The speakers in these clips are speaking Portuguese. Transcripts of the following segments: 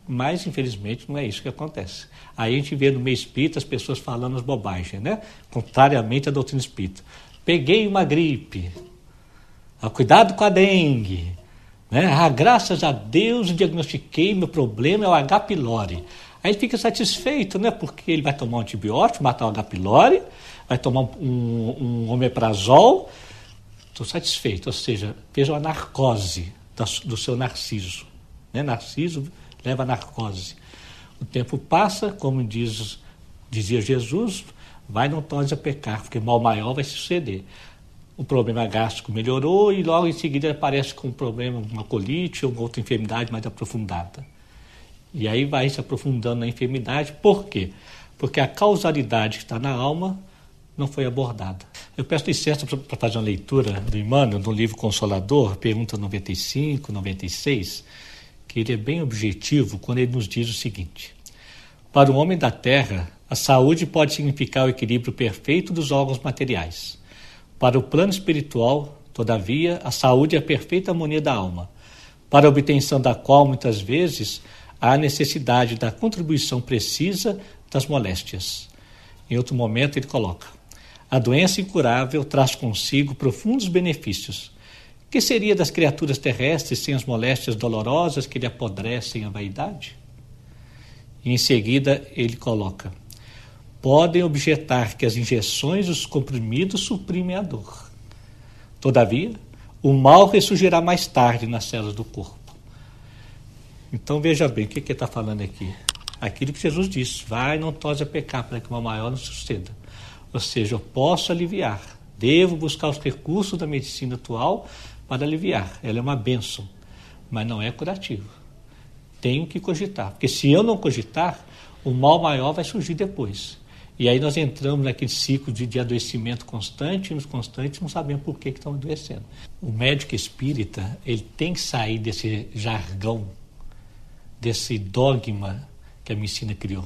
Mas, infelizmente, não é isso que acontece. Aí a gente vê no meio espírita as pessoas falando as bobagens, né? Contrariamente à doutrina espírita. Peguei uma gripe. Cuidado com a dengue. Né? Graças a Deus diagnostiquei, meu problema é o H. pylori. Aí ele fica satisfeito, né? Porque ele vai tomar um antibiótico, matar o H. pylori, vai tomar um omeprazol. Estou satisfeito, ou seja, fez uma narcose do seu narciso. Né? Narciso leva a narcose. O tempo passa, como dizia Jesus, vai não tornes a pecar, porque mal maior vai se suceder. O problema gástrico melhorou e logo em seguida aparece com um problema, uma colite ou uma outra enfermidade mais aprofundada. E aí vai se aprofundando na enfermidade. Por quê? Porque a causalidade que está na alma não foi abordada. Eu peço licença para fazer uma leitura do Emmanuel, no livro Consolador, pergunta 95, 96, que ele é bem objetivo quando ele nos diz o seguinte: para o homem da terra, a saúde pode significar o equilíbrio perfeito dos órgãos materiais. Para o plano espiritual, todavia, a saúde é a perfeita harmonia da alma, para a obtenção da qual, muitas vezes, há a necessidade da contribuição precisa das moléstias. Em outro momento, ele coloca: a doença incurável traz consigo profundos benefícios. Que seria das criaturas terrestres sem as moléstias dolorosas que lhe apodrecem a vaidade? E em seguida ele coloca: podem objetar que as injeções e os comprimidos suprimem a dor. Todavia, o mal ressurgirá mais tarde nas células do corpo. Então veja bem, o que ele está falando aqui? Aquilo que Jesus disse: vai, não tornes a pecar, para que o mal maior não suceda. Ou seja, eu posso aliviar, devo buscar os recursos da medicina atual para aliviar. Ela é uma bênção, mas não é curativo. Tenho que cogitar, porque se eu não cogitar, o mal maior vai surgir depois. E aí nós entramos naquele ciclo de adoecimento constante, não sabemos por que estão adoecendo. O médico espírita, ele tem que sair desse jargão, desse dogma que a medicina criou,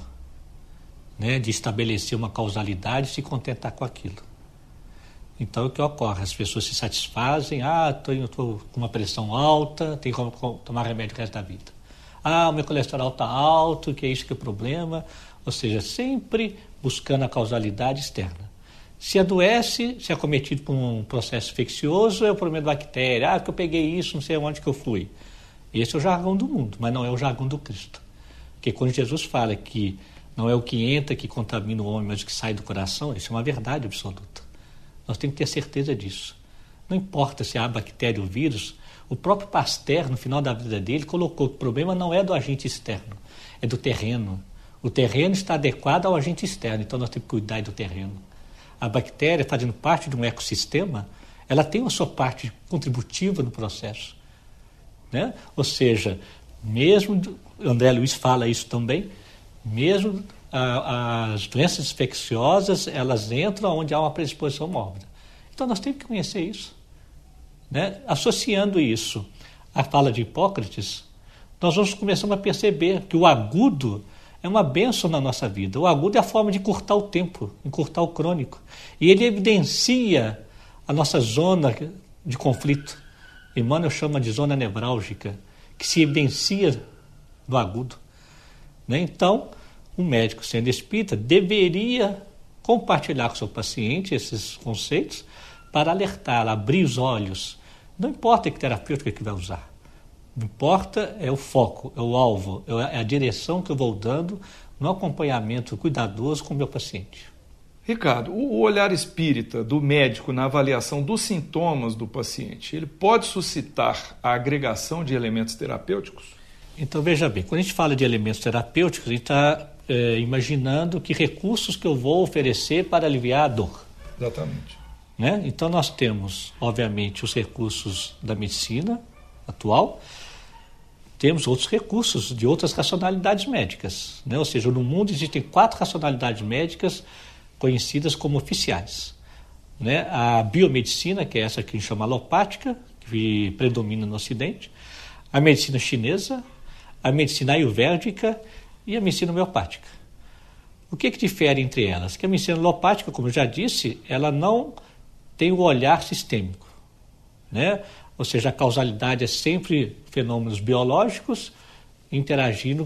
né, de estabelecer uma causalidade e se contentar com aquilo. Então, o que ocorre? As pessoas se satisfazem: estou com uma pressão alta, tenho que tomar remédio o resto da vida. O meu colesterol está alto, que é isso que é o problema. Ou seja, sempre buscando a causalidade externa. Se adoece, se é acometido por um processo infeccioso, é o problema da bactéria. Porque eu peguei isso, não sei onde que eu fui. Esse é o jargão do mundo, mas não é o jargão do Cristo. Porque quando Jesus fala que não é o que entra que contamina o homem, mas o que sai do coração, isso é uma verdade absoluta. Nós temos que ter certeza disso. Não importa se há bactéria ou vírus, o próprio Pasteur, no final da vida dele, colocou que o problema não é do agente externo, é do terreno. O terreno está adequado ao agente externo, então nós temos que cuidar do terreno. A bactéria, fazendo parte de um ecossistema, ela tem a sua parte contributiva no processo. Né? Ou seja, mesmo, André Luiz fala isso também, mesmo as doenças infecciosas, elas entram onde há uma predisposição mórbida. Então nós temos que conhecer isso. Né? Associando isso à fala de Hipócrates, nós vamos começando a perceber que o agudo é uma bênção na nossa vida. O agudo é a forma de encurtar o tempo, encurtar o crônico. E ele evidencia a nossa zona de conflito. Emmanuel chama de zona nevrálgica, que se evidencia no agudo. Né? Então, um médico sendo espírita deveria compartilhar com o seu paciente esses conceitos para alertar, abrir os olhos. Não importa que terapêutica que vai usar. O que importa é o foco, é o alvo, é a direção que eu vou dando no acompanhamento cuidadoso com o meu paciente. Ricardo, o olhar espírita do médico na avaliação dos sintomas do paciente, ele pode suscitar a agregação de elementos terapêuticos? Então, veja bem, quando a gente fala de elementos terapêuticos, a gente está imaginando que recursos que eu vou oferecer para aliviar a dor. Exatamente. Né? Então, nós temos, obviamente, os recursos da medicina atual, temos outros recursos de outras racionalidades médicas. Né? Ou seja, no mundo existem 4 racionalidades médicas conhecidas como oficiais. Né? A biomedicina, que é essa que a gente chama alopática, que predomina no Ocidente, a medicina chinesa, a medicina ayurvédica e a medicina homeopática. O que difere entre elas? Que a medicina alopática, como eu já disse, ela não tem o olhar sistêmico. Né? Ou seja, a causalidade é sempre fenômenos biológicos interagindo